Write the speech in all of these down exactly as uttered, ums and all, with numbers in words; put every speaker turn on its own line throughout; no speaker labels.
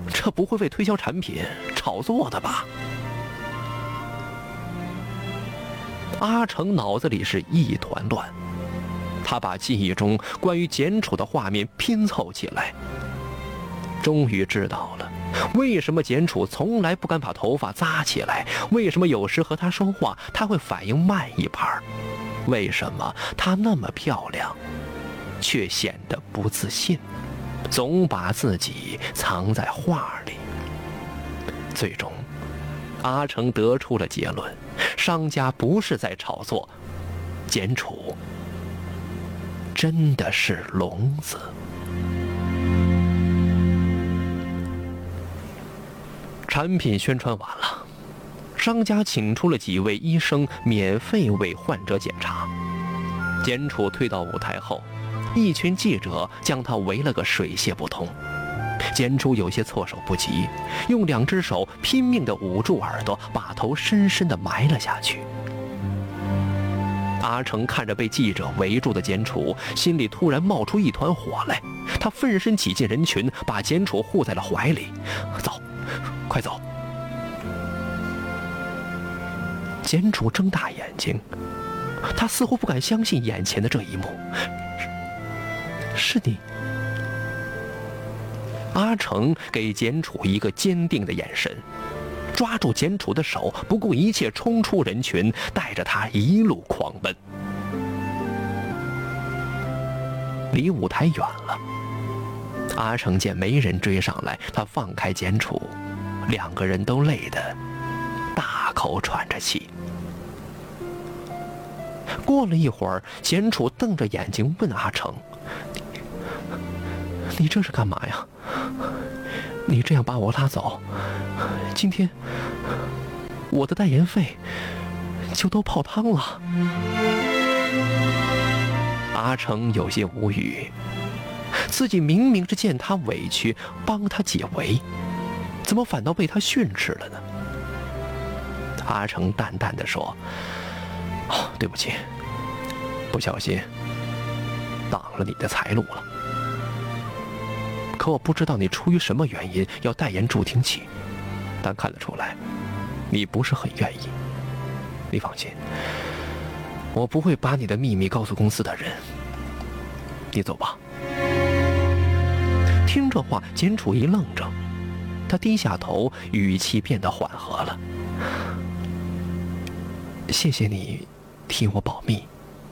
这不会为推销产品炒作的吧？阿成脑子里是一团乱，他把记忆中关于简楚的画面拼凑起来，终于知道了为什么简楚从来不敢把头发扎起来，为什么有时和他说话他会反应慢一拍，为什么她那么漂亮却显得不自信，总把自己藏在画里。最终阿成得出了结论，商家不是在炒作，简楚真的是聋子。产品宣传完了，商家请出了几位医生免费为患者检查。简楚退到舞台后，一群记者将他围了个水泄不通。简楚有些措手不及，用两只手拼命地捂住耳朵，把头深深地埋了下去。阿成看着被记者围住的简楚，心里突然冒出一团火来，他奋身挤进人群，把简楚护在了怀里。走，快走！简楚睁大眼睛，他似乎不敢相信眼前的这一幕。是你？阿成给简楚一个坚定的眼神，抓住简楚的手，不顾一切冲出人群，带着他一路狂奔。离舞台远了，阿成见没人追上来，他放开简楚，两个人都累得大口喘着气。过了一会儿，简楚瞪着眼睛问阿成：“你这是干嘛呀？你这样把我拉走，今天我的代言费就都泡汤了。”阿成有些无语，自己明明是见他委屈，帮他解围，怎么反倒被他训斥了呢？阿成淡淡地说：“哦，对不起，不小心挡了你的财路了。可我不知道你出于什么原因要代言助听器，但看得出来，你不是很愿意。你放心，我不会把你的秘密告诉公司的人。你走吧。”听这话，简楚一愣怔，他低下头，语气变得缓和了：“谢谢你替我保密。”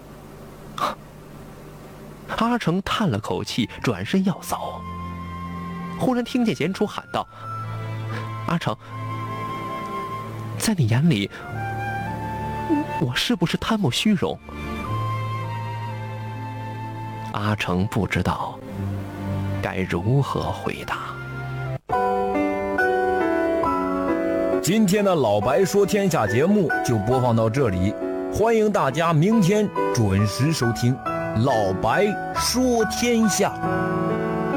阿成叹了口气，转身要走，忽然听见简楚喊道：“阿成，在你眼里，我是不是贪慕虚荣？”阿成不知道该如何回答。
今天的老白说天下节目就播放到这里，欢迎大家明天准时收听老白说天下。